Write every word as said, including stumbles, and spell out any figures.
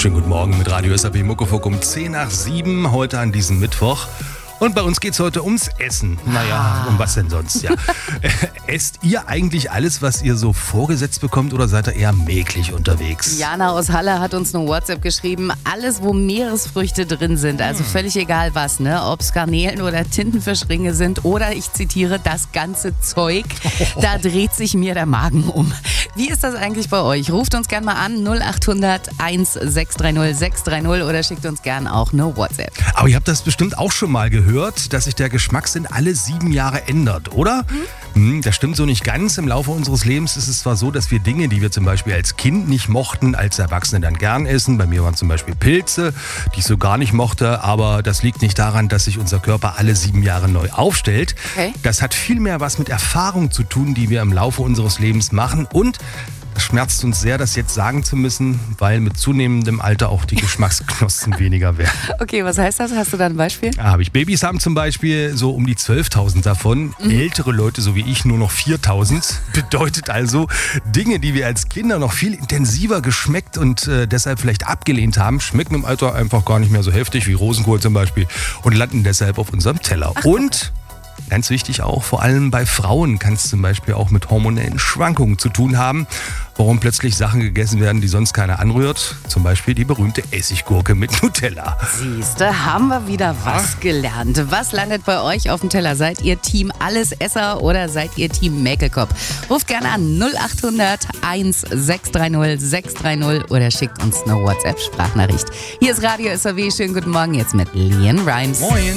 Schönen guten Morgen mit Radio S A B Muckefuck um zehn nach sieben heute an diesem Mittwoch. Und bei uns geht es heute ums Essen. Naja, um was denn sonst, ja. Esst ihr eigentlich alles, was ihr so vorgesetzt bekommt oder seid ihr eher mäglich unterwegs? Jana aus Halle hat uns eine WhatsApp geschrieben. Alles, wo Meeresfrüchte drin sind, also völlig egal was, ne? Ob es Garnelen oder Tintenfischringe sind oder, ich zitiere, das ganze Zeug, da dreht sich mir der Magen um. Wie ist das eigentlich bei euch? Ruft uns gerne mal an, null acht hundert eins sechs drei null sechs drei null oder schickt uns gerne auch eine WhatsApp. Aber ihr habt das bestimmt auch schon mal gehört, dass sich der Geschmackssinn alle sieben Jahre ändert, oder? Hm, das stimmt so nicht ganz. Im Laufe unseres Lebens ist es zwar so, dass wir Dinge, die wir zum Beispiel als Kind nicht mochten, als Erwachsene dann gern essen. Bei mir waren zum Beispiel Pilze, die ich so gar nicht mochte. Aber das liegt nicht daran, dass sich unser Körper alle sieben Jahre neu aufstellt. Okay. Das hat vielmehr was mit Erfahrung zu tun, die wir im Laufe unseres Lebens machen. Und es schmerzt uns sehr, das jetzt sagen zu müssen, weil mit zunehmendem Alter auch die Geschmacksknospen weniger werden. Okay, was heißt das? Hast du da ein Beispiel? Da habe ich. Babys haben zum Beispiel so um die zwölftausend davon. Mhm. Ältere Leute, so wie ich, nur noch viertausend. Bedeutet also, Dinge, die wir als Kinder noch viel intensiver geschmeckt und äh, deshalb vielleicht abgelehnt haben, schmecken im Alter einfach gar nicht mehr so heftig, wie Rosenkohl zum Beispiel, und landen deshalb auf unserem Teller. Ach, und ganz wichtig auch, vor allem bei Frauen kann es zum Beispiel auch mit hormonellen Schwankungen zu tun haben, warum plötzlich Sachen gegessen werden, die sonst keiner anrührt. Zum Beispiel die berühmte Essiggurke mit Nutella. Siehste, haben wir wieder was gelernt. Was landet bei euch auf dem Teller? Seid ihr Team Allesesser oder seid ihr Team Mäkelkopf? Ruft gerne an null acht hundert eins sechs drei null sechs drei null oder schickt uns eine WhatsApp-Sprachnachricht. Hier ist Radio S A W. Schönen guten Morgen jetzt mit Leon Rimes. Moin.